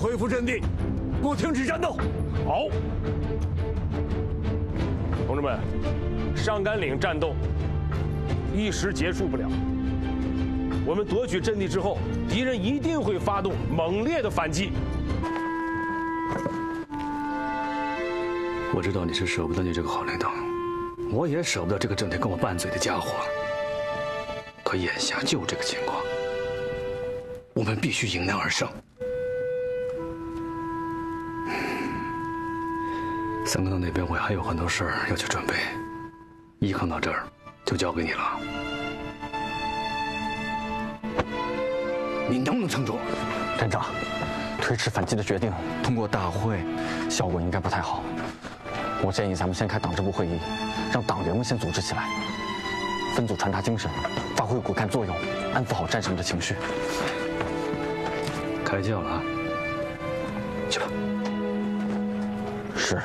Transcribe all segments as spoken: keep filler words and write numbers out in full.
恢复阵地，不停止战斗。 好，同志们，上甘岭战斗一时结束不了。我们夺取阵地之后，敌人一定会发动猛烈的反击。 我知道你是舍不得你这个好领导，我也舍不得这个整天跟我拌嘴的家伙。可眼下就这个情况，我们必须迎难而上。三哥洞那边我还有很多事儿要去准备，依靠到这儿就交给你了。你能不能撑住？ 站长，推迟反击的决定通过大会，效果应该不太好。我建议咱们先开党支部会议，让党员们先组织起来，分组传达精神，发挥骨干作用，安抚好战士们的情绪。 开教了啊！去吧。 是。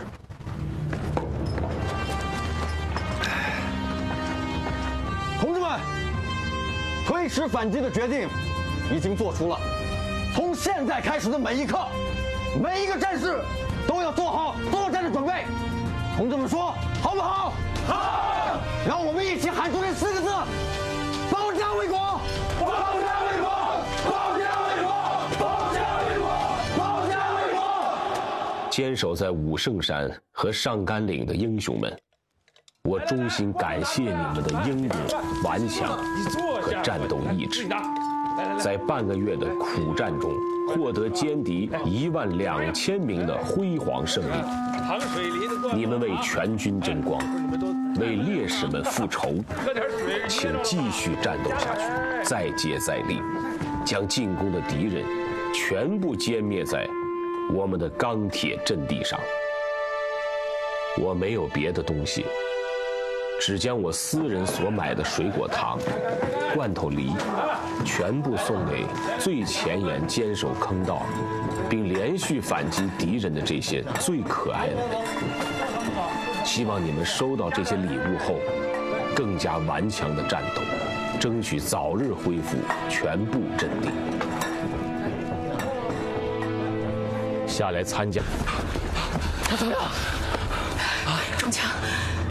同志们，推迟反击的决定已经做出了。从现在开始的每一刻，每一个战士都要做好作战的准备。同志们说好不好？好！让我们一起喊出这四个字：保家卫国！保家卫国！保家卫国！保家卫国！保家卫国！ 坚守在武圣山和上甘岭的英雄们，我衷心感谢你们的英勇、顽强和战斗意志。在半个月的苦战中，获得歼敌一万两千名的辉煌胜利。你们为全军争光，为烈士们复仇，请继续战斗下去，再接再厉，将进攻的敌人全部歼灭在我们的钢铁阵地上。我没有别的东西，只将我私人所买的水果糖、罐头梨全部送给最前沿坚守坑道并连续反击敌人的这些最可爱的人。希望你们收到这些礼物后，更加顽强的战斗，争取早日恢复全部阵地。下来参加。 他怎么样？中枪。